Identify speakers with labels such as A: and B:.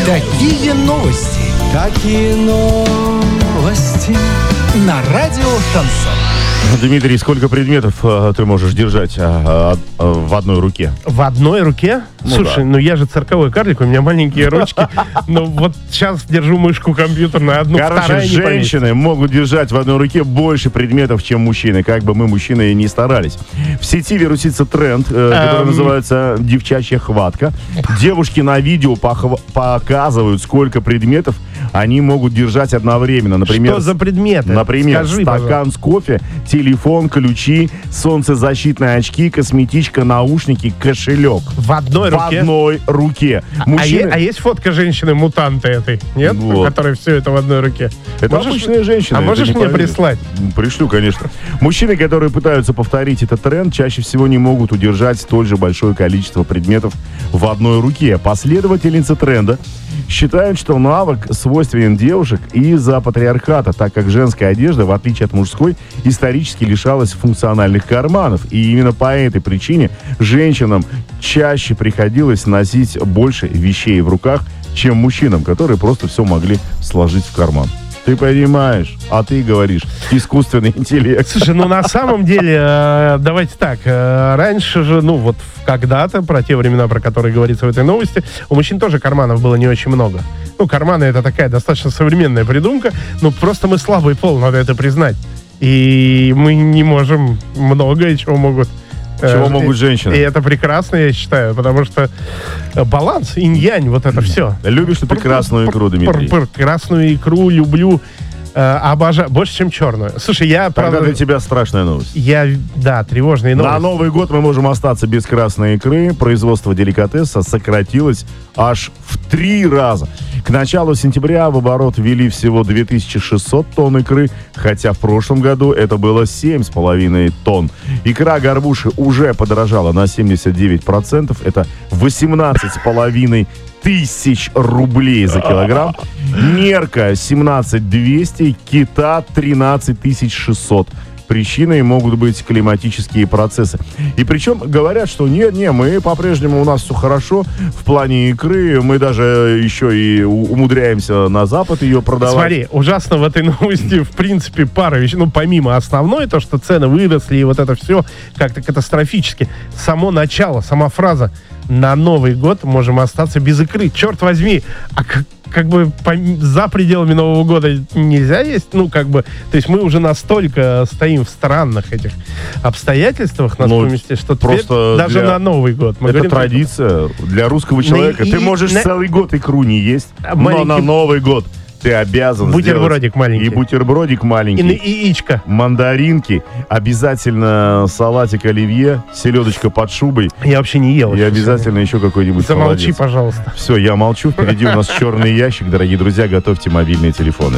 A: Какие новости?
B: Какие новости?
A: На радио «Шансон».
C: Дмитрий, сколько предметов ты можешь держать в одной руке?
D: В одной руке?
C: Ну
D: Слушай,
C: да.
D: я же цирковой карлик, у меня маленькие ручки. Но вот сейчас держу мышку компьютерную, одну,
C: Короче,
D: вторая не поместится.
C: женщины могут держать в одной руке больше предметов, чем мужчины, как бы мы, мужчины, и не старались. В сети вирусится тренд, который называется «девчачья хватка». Девушки на видео показывают, сколько предметов они могут держать одновременно. Например,
D: Что за предметы?
C: Например,
D: Скажи,
C: стакан
D: пожалуйста.
C: с кофе, телефон, ключи, солнцезащитные очки, косметичка, наушники, кошелек.
D: В одной
C: В
D: руке?
C: одной руке. Мужчины...
D: А есть фотка женщины-мутанта этой, нет?
C: Вот.
D: Которая все это в одной руке.
C: Это обычная женщина.
D: А
C: это
D: можешь
C: не
D: мне
C: поверишь.
D: прислать?
C: Пришлю, конечно. Мужчины, которые пытаются повторить этот тренд, чаще всего не могут удержать столь же большое количество предметов в одной руке. Последовательницы тренда считают, что навык свойственен девушек из-за патриархата, так как женская одежда, в отличие от мужской, исторически лишалась функциональных карманов. И именно по этой причине женщинам чаще приходилось носить больше вещей в руках, чем мужчинам, которые просто все могли сложить в карман. Ты понимаешь, а ты говоришь искусственный интеллект.
D: Слушай, на самом деле, давайте так, раньше же, когда-то, про те времена, про которые говорится в этой новости, у мужчин тоже карманов было не очень много. Карманы — это такая достаточно современная придумка, просто мы слабый пол, надо это признать. И мы не можем многое, чего могут...
C: Чего могут женщины.
D: И это прекрасно, я считаю, потому что баланс, инь-янь, вот это все.
C: Любишь ли ты красную икру, Дмитрий?
D: Красную икру люблю, обожаю, больше, чем черную. Слушай,
C: Тогда для тебя страшная новость.
D: Тревожные новости.
C: На Новый год мы можем остаться без красной икры. Производство деликатеса сократилось аж в 3 раза. К началу сентября в оборот ввели всего 2600 тонн икры, хотя в прошлом году это было 7,5 тонн. Икра горбуши уже подорожала на 79%. Это 18,5 тысяч рублей за килограмм. Нерка 17 200, кита 13 600. Причиной могут быть климатические процессы. И причем говорят, что мы по-прежнему, у нас все хорошо в плане икры, мы даже еще и умудряемся на Запад ее продавать.
D: Смотри, ужасно в этой новости, в принципе, пара вещей. Помимо основной, то, что цены выросли, и вот это все как-то катастрофически. Само начало, сама фраза «на Новый год можем остаться без икры». Черт возьми, за пределами Нового года нельзя есть? То есть мы уже настолько стоим в странных этих обстоятельствах, нас поместить, что
C: просто
D: теперь даже на Новый год. Мы
C: это
D: говорим,
C: традиция для русского человека. Ты можешь целый год икру не есть, но на Новый год ты обязан
D: бутербродик маленький.
C: И бутербродик маленький.
D: И яичко.
C: Мандаринки. Обязательно салатик оливье, селедочка под шубой.
D: Я вообще не ел.
C: И обязательно еще какой-нибудь
D: Замолчи,
C: холодец.
D: пожалуйста.
C: Все, я молчу. Впереди у нас черный ящик. Дорогие друзья, готовьте мобильные телефоны.